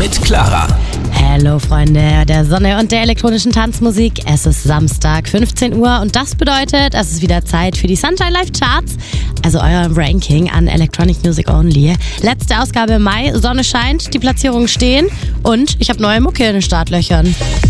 mit Clara. Hallo Freunde der Sonne und der elektronischen Tanzmusik. Es ist Samstag, 15 Uhr und das bedeutet, es ist wieder Zeit für die Sunshine Live Charts, also euer Ranking an Electronic Music Only. Letzte Ausgabe im Mai, Sonne scheint, die Platzierungen stehen und ich habe neue Mucke in den Startlöchern.